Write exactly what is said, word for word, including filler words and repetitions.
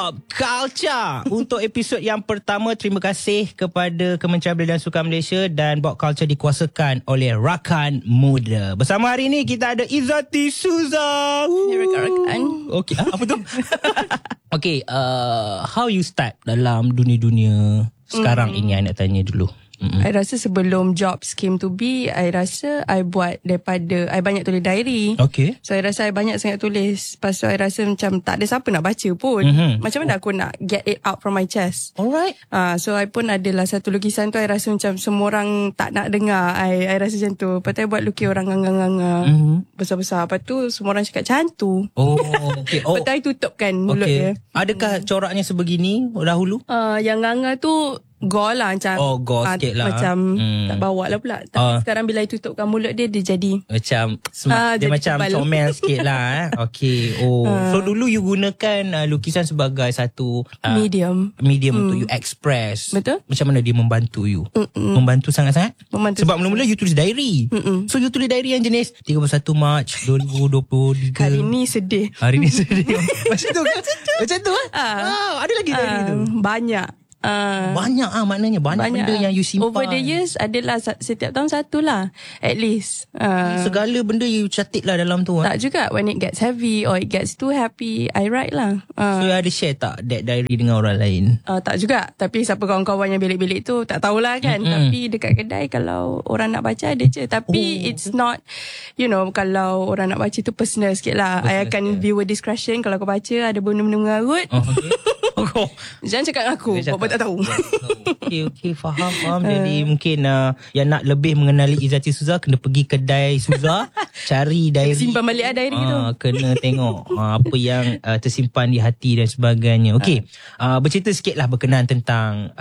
Pop Culture. Untuk episod yang pertama, terima kasih kepada Kementerian Belia dan Sukan Malaysia, dan Pop Culture dikuasakan oleh Rakan Muda. Bersama hari ini kita ada Izzati Suza. Ya, rakan-rakan. Okey, apa tu? Okey, uh, how you start dalam dunia-dunia sekarang mm. ini, I nak tanya dulu. Mm-hmm. I rasa sebelum jobs came to be, I rasa I buat daripada I banyak tulis diary. Okay. So I rasa I banyak sangat tulis. Lepas tu I rasa macam tak ada siapa nak baca pun. Mm-hmm. Macam mana aku nak get it out from my chest. Alright. uh, So I pun adalah satu lukisan tu, I rasa macam semua orang tak nak dengar. I, I rasa macam tu. Lepas tu I buat lukis orang nganga-nganga mm-hmm. besar-besar. Lepas tu semua orang cakap macam tu. Oh, okay. Oh. Lepas tu I tutupkan mulut okay. dia. Adakah coraknya sebegini dahulu? Uh, yang nganga tu gore lah macam. Oh, gore uh, sikit lah. Macam hmm. tak bawa lah pula. Tapi uh. sekarang bila I tutupkan mulut dia, dia jadi Macam smart. Uh, Dia macam kebal. Comel sikit lah eh. Okay. Oh. Uh. So dulu you gunakan uh, lukisan sebagai satu uh, medium Medium hmm. untuk you express. Betul. Macam mana dia membantu you? Mm-mm. Membantu sangat-sangat? Membantu. Sebab mula-mula you tulis diary. Mm-mm. So you tulis diary yang jenis tiga puluh satu Mac dua ribu dua puluh tiga. Hari ni sedih. Hari ni sedih. Macam tu kan? Macam tu kan? Uh. Wow, ada lagi diary uh, tu? Banyak. Uh, banyak ah maknanya banyak, banyak benda yang you simpan. Over the years adalah setiap tahun satu lah at least. Uh, Segala benda you catik lah dalam tu. Tak ha? juga. When it gets heavy or it gets too happy, I write lah. Uh, so you ada share tak that diary dengan orang lain? Uh, tak juga. Tapi siapa kawan-kawan yang bilik-bilik tu tak tahulah kan. Mm-hmm. Tapi dekat kedai kalau orang nak baca ada je. Tapi oh. it's not, you know, kalau orang nak baca tu personal sikit lah. Personal I akan sikit. Viewer discretion. Kalau kau baca ada benda-benda mengarut. Oh, okay. Oh. Jangan cakap dengan aku. Bapak tak tahu. Okey, okey, faham, faham. Uh. Jadi mungkin uh, yang nak lebih mengenali Izzati Suza, kena pergi kedai Suza, cari diary. Simpan balik lah diary uh, tu. Kena tengok uh, apa yang uh, tersimpan di hati dan sebagainya. Okey, uh. uh, bercerita sikit lah berkenaan tentang